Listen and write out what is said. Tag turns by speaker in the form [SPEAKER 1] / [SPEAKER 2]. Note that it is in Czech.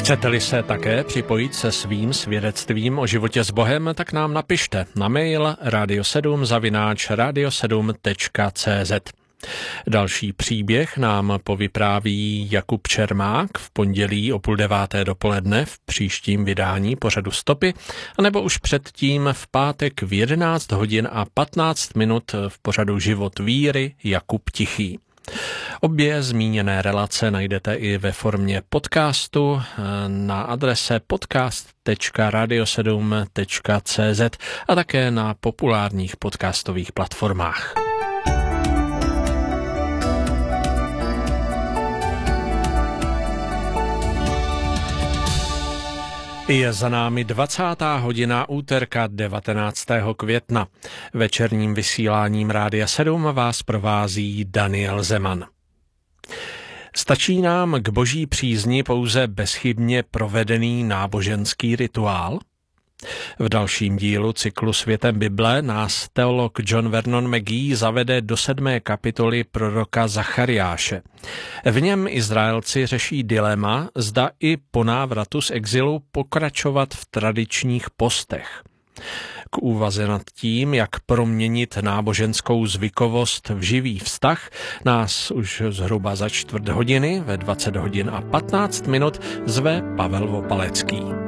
[SPEAKER 1] Chcete-li se také připojit se svým svědectvím o životě s Bohem, tak nám napište na mail radio7@radio7.cz. Další příběh nám povypráví Jakub Čermák v pondělí o 8:30 dopoledne v příštím vydání pořadu Stopy, anebo už předtím v pátek v 11 hodin a 15 minut v pořadu Život víry Jakub Tichý. Obě zmíněné relace najdete i ve formě podcastu na adrese podcast.radio7.cz a také na populárních podcastových platformách. Je za námi 20. hodina úterka 19. května. Večerním vysíláním Rádia 7 vás provází Daniel Zeman. Stačí nám k boží přízni pouze bezchybně provedený náboženský rituál? V dalším dílu cyklu Světem Bible nás teolog John Vernon McGee zavede do 7. kapitoly proroka Zachariáše. V něm Izraelci řeší dilema, zda i po návratu z exilu pokračovat v tradičních postech. K úvaze nad tím, jak proměnit náboženskou zvykovost v živý vztah, nás už zhruba za čtvrt hodiny ve 20 hodin a 15 minut zve Pavel Vopalecký.